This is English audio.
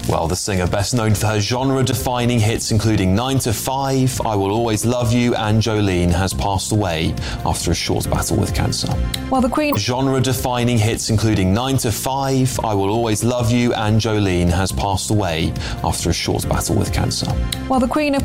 Well, the singer, best known for her genre-defining hits including 9 to 5, I Will Always Love You and Jolene, has passed away after a short battle with cancer. While the Queen... Genre-defining hits including 9 to 5, I Will Always Love You and Jolene, has passed away after a short battle with cancer. While the Queen of